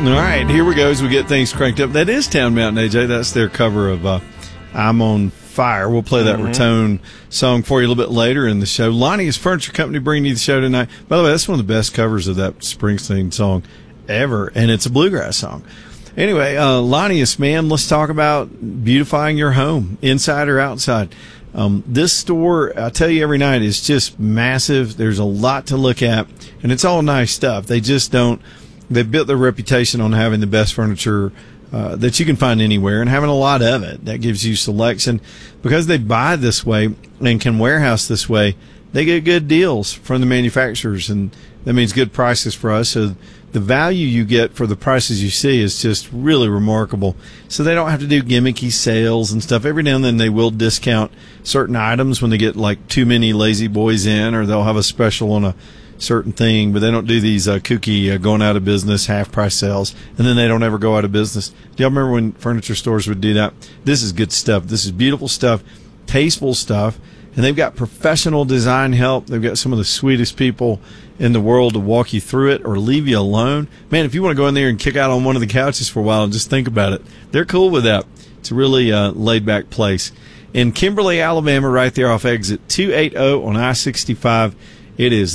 right, here we go as we get things cranked up. That is Town Mountain, AJ. That's their cover of I'm on Fire. We'll play that Ratone song for you a little bit later in the show. Lonnie's Furniture Company bringing you the show tonight. By the way, that's one of the best covers of that Springsteen song ever, and it's a bluegrass song. Anyway, Lonnie's, man, let's talk about beautifying your home, inside or outside. This store, I tell you every night, is just massive. There's a lot to look at, and it's all nice stuff. They just don't. They've built their reputation on having the best furniture that you can find anywhere and having a lot of it. That gives you selection. Because they buy this way and can warehouse this way, they get good deals from the manufacturers, and that means good prices for us. So the value you get for the prices you see is just really remarkable. So they don't have to do gimmicky sales and stuff. Every now and then they will discount certain items when they get like too many lazy boys in, or they'll have a special on a certain thing, but they don't do these kooky going out of business half price sales, and then they don't ever go out of business. Do y'all remember when furniture stores would do that? This is good stuff. This is beautiful stuff, tasteful stuff, and they've got professional design help. They've got some of the sweetest people in the world to walk you through it or leave you alone. Man, if you want to go in there and kick out on one of the couches for a while and just think about it, they're cool with that. It's a really laid-back place. In Kimberly, Alabama, right there off exit 280 on I-65, it is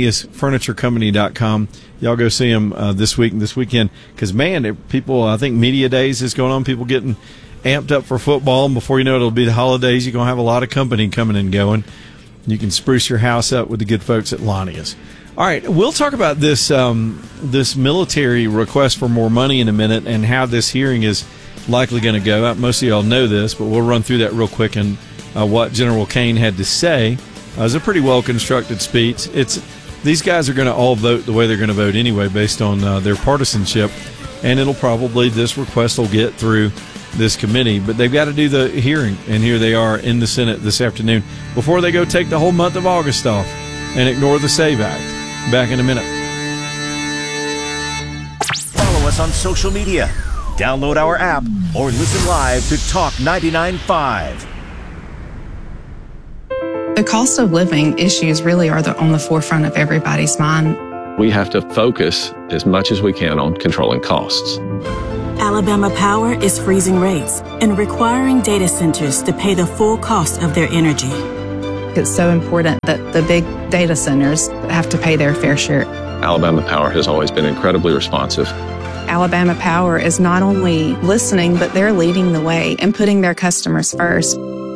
Lonnie'sFurnitureCompany.com. Y'all go see them this week and this weekend. Because, man, people, I think Media Days is going on. People getting amped up for football. And before you know it, it'll be the holidays. You're going to have a lot of company coming and going. You can spruce your house up with the good folks at Lonnie's. All right, we'll talk about this this military request for more money in a minute and how this hearing is likely going to go. Most of y'all know this, but we'll run through that real quick and what General Kane had to say. It was a pretty well-constructed speech. These guys are going to all vote the way they're going to vote anyway based on their partisanship, and this request will get through this committee. But they've got to do the hearing, and here they are in the Senate this afternoon before they go take the whole month of August off and ignore the SAVE Act. Back in a minute. Follow us on social media. Download our app or listen live to Talk 99.5. The cost of living issues really are on the forefront of everybody's mind. We have to focus as much as we can on controlling costs. Alabama Power is freezing rates and requiring data centers to pay the full cost of their energy. It's so important that the big data centers have to pay their fair share. Alabama Power has always been incredibly responsive. Alabama Power is not only listening, but they're leading the way and putting their customers first.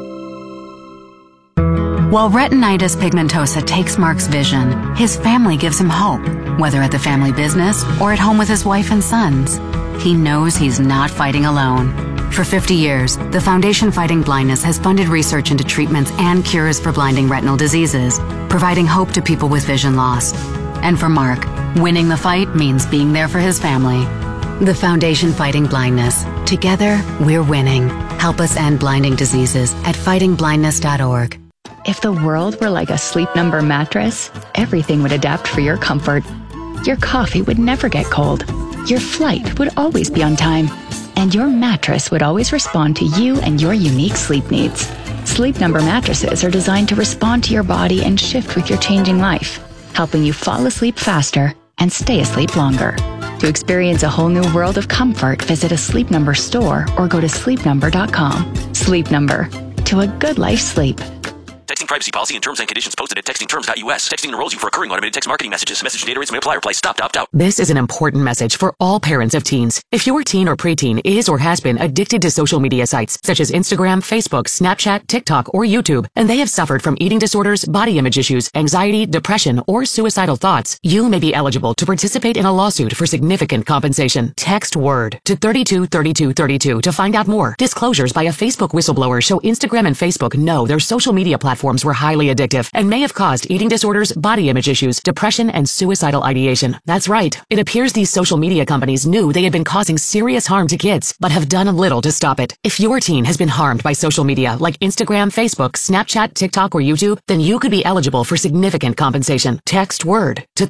While retinitis pigmentosa takes Mark's vision, his family gives him hope, whether at the family business or at home with his wife and sons. He knows he's not fighting alone. For 50 years, the Foundation Fighting Blindness has funded research into treatments and cures for blinding retinal diseases, providing hope to people with vision loss. And for Mark, winning the fight means being there for his family. The Foundation Fighting Blindness. Together, we're winning. Help us end blinding diseases at fightingblindness.org. If the world were like a Sleep Number mattress, everything would adapt for your comfort. Your coffee would never get cold. Your flight would always be on time. And your mattress would always respond to you and your unique sleep needs. Sleep Number mattresses are designed to respond to your body and shift with your changing life, helping you fall asleep faster and stay asleep longer. To experience a whole new world of comfort, visit a Sleep Number store or go to sleepnumber.com. Sleep Number. To a good life's sleep. Texting privacy policy and terms and conditions posted at textingterms.us. Texting enrolls you for recurring automated text marketing messages. Message data rates may apply. Reply stop to opt out. This is an important message for all parents of teens. If your teen or preteen is or has been addicted to social media sites such as Instagram, Facebook, Snapchat, TikTok, or YouTube, and they have suffered from eating disorders, body image issues, anxiety, depression, or suicidal thoughts, you may be eligible to participate in a lawsuit for significant compensation. Text WORD to 323232 to find out more. Disclosures by a Facebook whistleblower show Instagram and Facebook know their social media platforms were highly addictive and may have caused eating disorders, body image issues, depression, and suicidal ideation. That's right. It appears these social media companies knew they had been causing serious harm to kids, but have done little to stop it. If your teen has been harmed by social media like Instagram, Facebook, Snapchat, TikTok, or YouTube, then you could be eligible for significant compensation. Text WORD to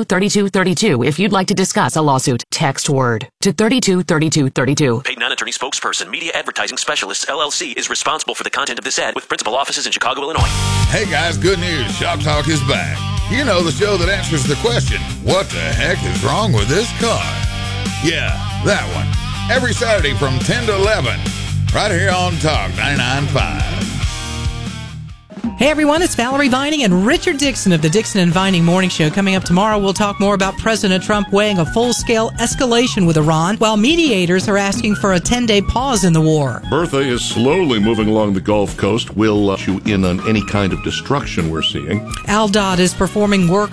323232 if you'd like to discuss a lawsuit. Text WORD to 323232. Paid non-attorney spokesperson, Media Advertising Specialists, LLC, is responsible for the content of this ad with principal offices in Chicago, Illinois. Hey guys, good news. Shop Talk is back. You know, the show that answers the question, what the heck is wrong with this car? Yeah, that one. Every Saturday from 10 to 11. Right here on Talk 99.5. Hey everyone, it's Valerie Vining and Richard Dixon of the Dixon and Vining Morning Show. Coming up tomorrow, we'll talk more about President Trump weighing a full-scale escalation with Iran, while mediators are asking for a 10-day pause in the war. Bertha is slowly moving along the Gulf Coast. We'll let you in on any kind of destruction we're seeing. Al Dodd is performing work